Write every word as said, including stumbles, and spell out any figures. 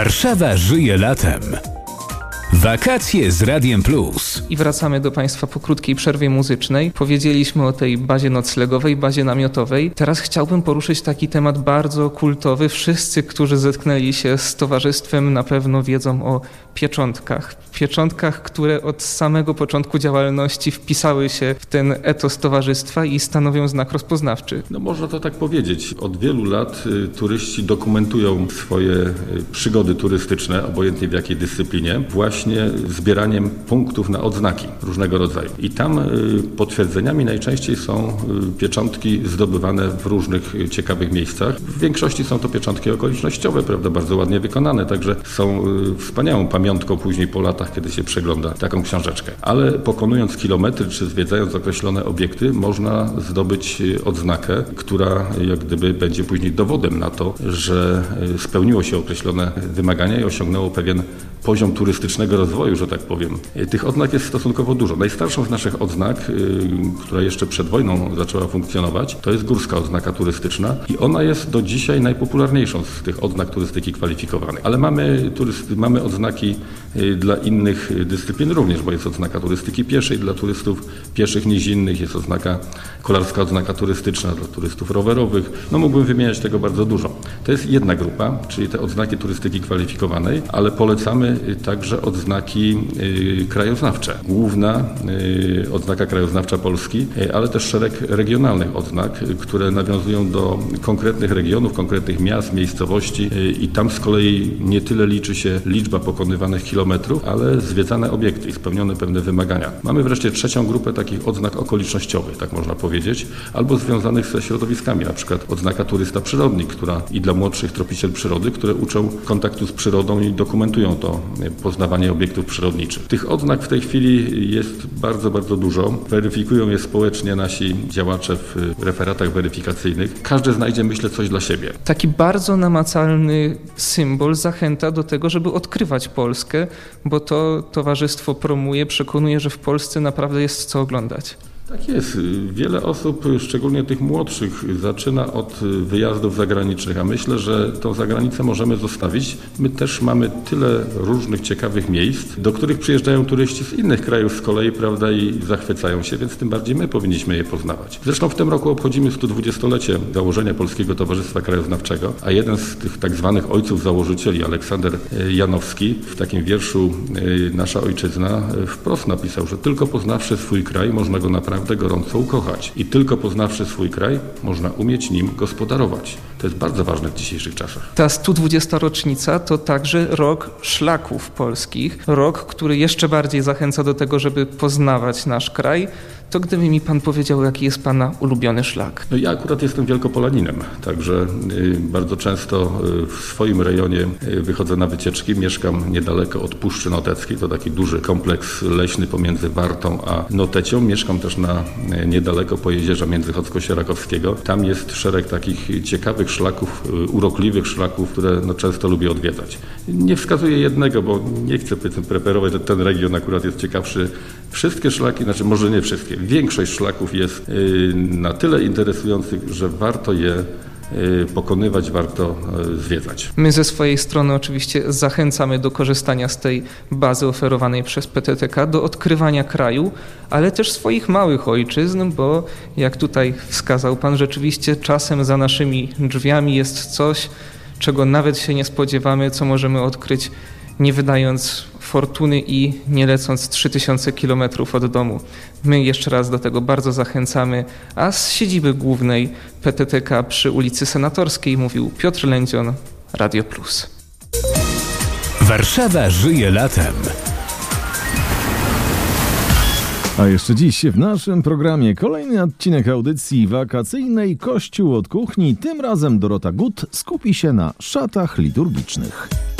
Warszawa żyje latem. Wakacje z Radiem Plus. I wracamy do Państwa po krótkiej przerwie muzycznej. Powiedzieliśmy o tej bazie noclegowej, bazie namiotowej. Teraz chciałbym poruszyć taki temat bardzo kultowy. Wszyscy, którzy zetknęli się z towarzystwem, na pewno wiedzą o pieczątkach. Pieczątkach, które od samego początku działalności wpisały się w ten etos towarzystwa i stanowią znak rozpoznawczy. No można to tak powiedzieć. Od wielu lat y, turyści dokumentują swoje y, przygody turystyczne, obojętnie w jakiej dyscyplinie, właśnie zbieraniem punktów na odznaki różnego rodzaju. I tam y, potwierdzeniami najczęściej są y, pieczątki zdobywane w różnych y, ciekawych miejscach. W większości są to pieczątki okolicznościowe, prawda, bardzo ładnie wykonane, także są y, wspaniałą pamiątką później po latach, kiedy się przegląda taką książeczkę. Ale pokonując kilometry czy zwiedzając określone obiekty, można zdobyć odznakę, która jak gdyby będzie później dowodem na to, że spełniło się określone wymagania i osiągnęło pewien poziom turystycznego rozwoju, że tak powiem. Tych odznak jest stosunkowo dużo. Najstarszą z naszych odznak, która jeszcze przed wojną zaczęła funkcjonować, to jest górska odznaka turystyczna i ona jest do dzisiaj najpopularniejszą z tych odznak turystyki kwalifikowanej. Ale mamy, turysty, mamy odznaki dla innych dyscyplin również, bo jest odznaka turystyki pieszej dla turystów pieszych nizinnych, jest oznaka, kolarska odznaka turystyczna dla turystów rowerowych. No mógłbym wymieniać tego bardzo dużo. To jest jedna grupa, czyli te odznaki turystyki kwalifikowanej, ale polecamy także odznaki y, krajoznawcze. Główna y, odznaka krajoznawcza Polski, y, ale też szereg regionalnych odznak, y, które nawiązują do konkretnych regionów, konkretnych miast, miejscowości y, i tam z kolei nie tyle liczy się liczba pokonywanych kilometrów, ale zwiedzane obiekty i spełnione pewne wymagania. Mamy wreszcie trzecią grupę takich odznak okolicznościowych, tak można powiedzieć, albo związanych ze środowiskami, na przykład odznaka turysta przyrodnik, która i dla młodszych tropiciel przyrody, które uczą kontaktu z przyrodą i dokumentują to poznawanie obiektów przyrodniczych. Tych odznak w tej chwili jest bardzo, bardzo dużo. Weryfikują je społecznie nasi działacze w referatach weryfikacyjnych. Każdy znajdzie, myślę, coś dla siebie. Taki bardzo namacalny symbol zachęta do tego, żeby odkrywać Polskę, bo to towarzystwo promuje, przekonuje, że w Polsce naprawdę jest co oglądać. Tak jest. Wiele osób, szczególnie tych młodszych, zaczyna od wyjazdów zagranicznych, a myślę, że tą zagranicę możemy zostawić. My też mamy tyle różnych ciekawych miejsc, do których przyjeżdżają turyści z innych krajów z kolei, prawda, i zachwycają się, więc tym bardziej my powinniśmy je poznawać. Zresztą w tym roku obchodzimy sto dwudziestolecie założenia Polskiego Towarzystwa Krajoznawczego, a jeden z tych tak zwanych ojców założycieli, Aleksander Janowski, w takim wierszu Nasza Ojczyzna wprost napisał, że tylko poznawszy swój kraj, można go naprawdę gorąco ukochać. I tylko poznawszy swój kraj, można umieć nim gospodarować. To jest bardzo ważne w dzisiejszych czasach. Ta sto dwudziesta rocznica to także rok szlaków polskich. Rok, który jeszcze bardziej zachęca do tego, żeby poznawać nasz kraj. To gdyby mi pan powiedział, jaki jest pana ulubiony szlak? No ja akurat jestem wielkopolaninem, także y, bardzo często y, w swoim rejonie y, wychodzę na wycieczki. Mieszkam niedaleko od Puszczy Noteckiej, to taki duży kompleks leśny pomiędzy Wartą a Notecią. Mieszkam też na y, niedaleko Pojezierza Międzychodzko-Sierakowskiego. Tam jest szereg takich ciekawych szlaków, y, urokliwych szlaków, które no, często lubię odwiedzać. Nie wskazuję jednego, bo nie chcę preferować, że ten region akurat jest ciekawszy. Wszystkie szlaki, znaczy może nie wszystkie, większość szlaków jest na tyle interesujących, że warto je pokonywać, warto zwiedzać. My ze swojej strony oczywiście zachęcamy do korzystania z tej bazy oferowanej przez P T T K, do odkrywania kraju, ale też swoich małych ojczyzn, bo jak tutaj wskazał pan, rzeczywiście czasem za naszymi drzwiami jest coś, czego nawet się nie spodziewamy, co możemy odkryć, nie wydając fortuny i nie lecąc trzy tysiące kilometrów od domu. My jeszcze raz do tego bardzo zachęcamy, a z siedziby głównej P T T K przy ulicy Senatorskiej mówił Piotr Lędzion, Radio Plus. Warszawa żyje latem. A jeszcze dziś w naszym programie kolejny odcinek audycji wakacyjnej Kościół od kuchni. Tym razem Dorota Gut skupi się na szatach liturgicznych.